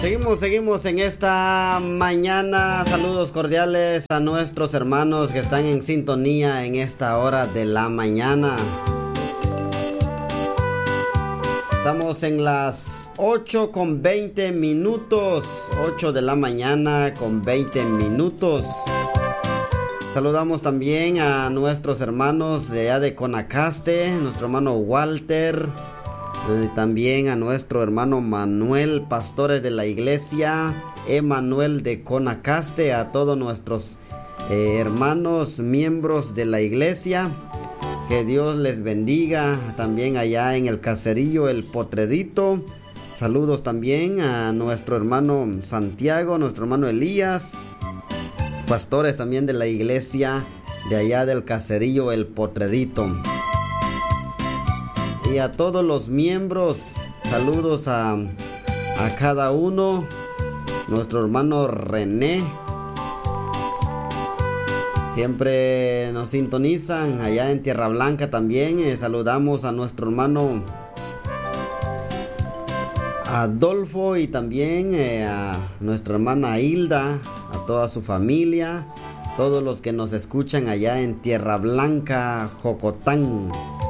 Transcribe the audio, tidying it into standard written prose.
Seguimos en esta mañana. Saludos cordiales a nuestros hermanos que están en sintonía en esta hora de la mañana. Estamos en las 8:20, 8 de la mañana con 20 minutos. Saludamos también a nuestros hermanos de allá de Conacaste, nuestro hermano Walter. También a nuestro hermano Manuel, pastores de la iglesia Emanuel de Conacaste, a todos nuestros hermanos miembros de la iglesia, que Dios les bendiga. También allá en el caserío El Potrerito, saludos también a nuestro hermano Santiago, nuestro hermano Elías, pastores también de la iglesia de allá del caserío El Potrerito. Y a todos los miembros, saludos a cada uno. Nuestro hermano René, siempre nos sintonizan allá en Tierra Blanca también. Saludamos a nuestro hermano Adolfo y también a nuestra hermana Hilda, a toda su familia, todos los que nos escuchan allá en Tierra Blanca, Jocotán.